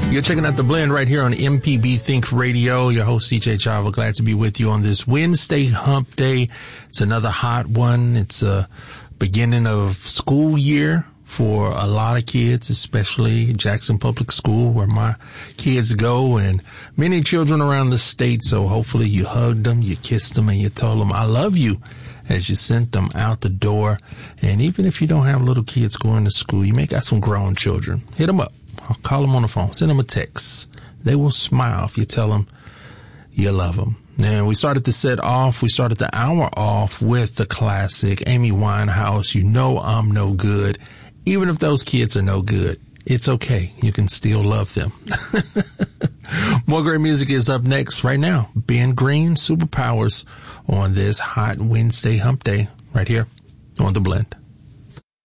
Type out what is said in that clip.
You're checking out The Blend right here on MPB Think Radio. Your host, CJ Chava. Glad to be with you on this Wednesday hump day. It's another hot one. It's a beginning of school year for a lot of kids, especially Jackson Public School, where my kids go, and many children around the state. So hopefully you hugged them, you kissed them, and you told them, I love you, as you sent them out the door. And even if you don't have little kids going to school, you may got some grown children. Hit them up. I'll call them on the phone. Send them a text. They will smile if you tell them you love them. And we started the hour off with the classic Amy Winehouse, You Know I'm No Good. Even if those kids are no good, it's okay. You can still love them. More great music is up next right now. Ben Green, Superpowers, on this hot Wednesday hump day right here on The Blend.